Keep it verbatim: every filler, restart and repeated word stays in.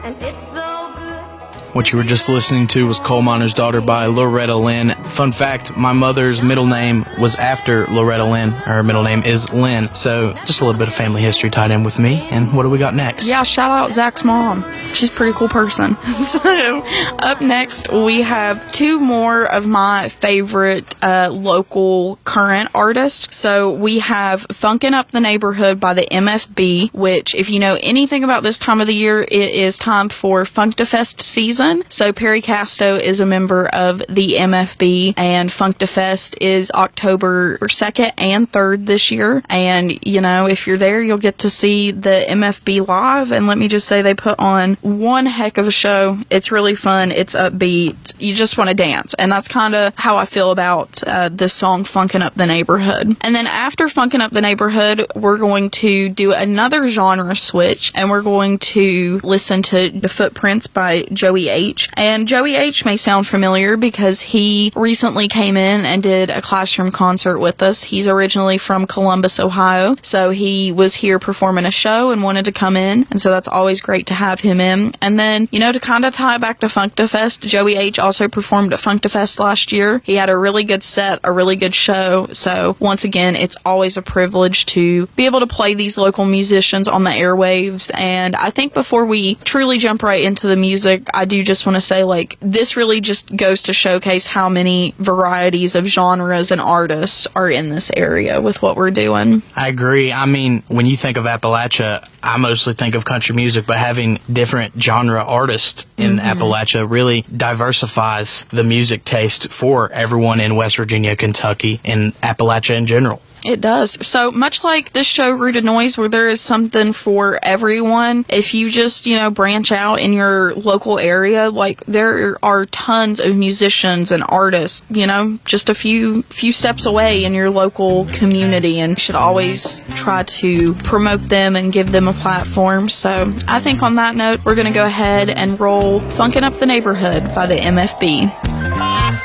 And it's so good. What you were just listening to was Coal Miner's Daughter by Loretta Lynn. Fun fact, my mother's middle name was after Loretta Lynn. Her middle name is Lynn. So just a little bit of family history tied in with me. And what do we got next? Yeah, shout out Zach's mom. She's a pretty cool person. So up next, we have two more of my favorite uh, local current artists. So we have Funkin' Up the Neighborhood by the M F B, which if you know anything about this time of the year, it is time for Funkdafest season. So Perry Casto is a member of the M F B, and Funkdafest is October second and third this year. And, you know, if you're there, you'll get to see the M F B live. And let me just say, they put on one heck of a show. It's really fun. It's upbeat. You just want to dance. And that's kind of how I feel about uh, this song, Funkin' Up the Neighborhood. And then after Funkin' Up the Neighborhood, we're going to do another genre switch, and we're going to listen to The Footprints by Joey H. And Joey H may sound familiar because he recently came in and did a classroom concert with us. He's originally from Columbus, Ohio, so he was here performing a show and wanted to come in, and so that's always great to have him in. And then, you know, to kind of tie it back to Funkdafest, Joey H also performed at Funkdafest last year. He had a really good set, a really good show, so once again, it's always a privilege to be able to play these local musicians on the airwaves. And I think before we truly jump right into the music, I do just want to say, like, this really just goes to showcase how many varieties of genres and artists are in this area with what we're doing. I agree. I mean, when you think of Appalachia, I mostly think of country music, but having different genre artists in mm-hmm. Appalachia really diversifies the music taste for everyone in West Virginia, Kentucky, and Appalachia in general. It does. So much like this show, Rooted Noise, where there is something for everyone, if you just, you know, branch out in your local area, like, there are tons of musicians and artists, you know, just a few few steps away in your local community, and you should always try to promote them and give them a platform. So I think on that note, we're going to go ahead and roll Funkin' Up the Neighborhood by the M F B.